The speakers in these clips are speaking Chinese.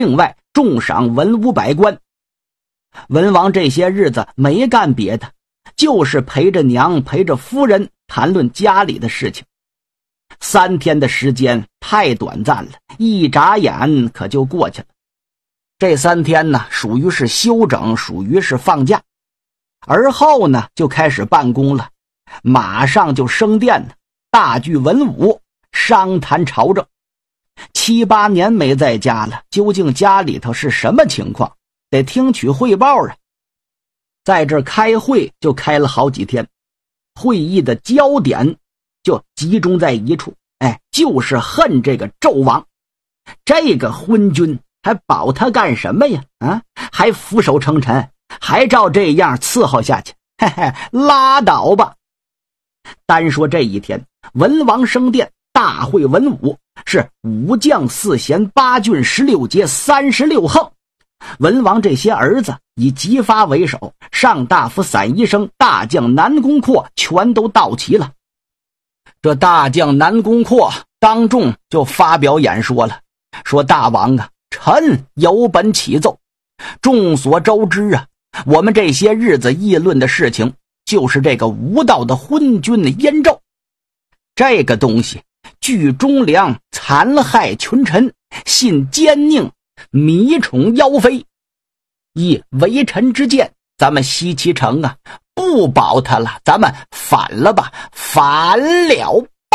另外重赏文武百官。文王这些日子没干别的，就是陪着娘陪着夫人谈论家里的事情。3天的时间太短暂了，一眨眼可就过去了。这3天呢，属于是休整，属于是放假。而后呢，就开始办公了，马上就升殿了，大聚文武，商谈朝政。7、8年没在家了，究竟家里头是什么情况，得听取汇报啊。在这开会就开了好几天，会议的焦点就集中在一处，就是恨这个纣王。这个昏君还保他干什么呀？还俯首称臣，还照这样伺候下去，拉倒吧。单说这一天，文王升殿，大会文武，是武将4贤8郡16节36横。文王这些儿子以姬发为首，上大夫散宜生、大将南宫括全都到齐了。这大将南宫括当众就发表演说了，说大王啊，臣有本启奏。众所周知啊，我们这些日子议论的事情，就是这个无道的昏君燕纣。这个东西聚忠良，残害群臣，信奸佞，迷宠妖妃。以为臣之见，咱们西岐城啊，不保他了，咱们反了吧，反了吧。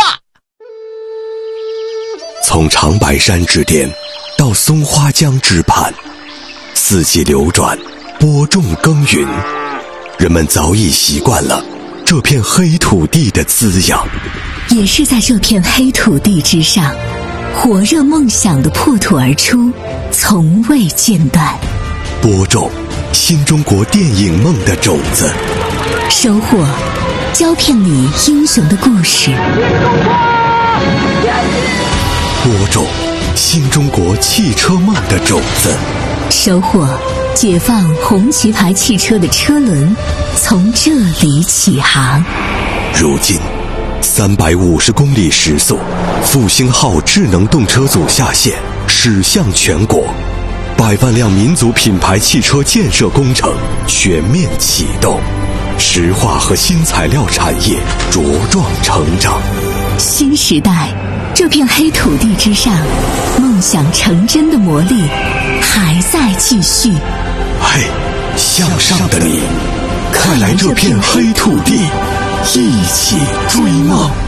从长白山之巅到松花江之畔，四季流转，播种耕耘，人们早已习惯了这片黑土地的滋养。 也是在这片黑土地之上，火热梦想的破土而出，从未间断。 播种新中国电影梦的种子， 收获胶片里英雄的故事。 播种新中国汽车梦的种子， 收获解放红旗牌汽车的车轮从这里起航。 如今350公里时速，复兴号智能动车组下线，驶向全国，100万辆民族品牌汽车建设工程全面启动，石化和新材料产业茁壮成长。 新时代，这片黑土地之上，梦想成真的魔力还在继续。 嘿，向上的你，快来这片黑土地，一起追梦。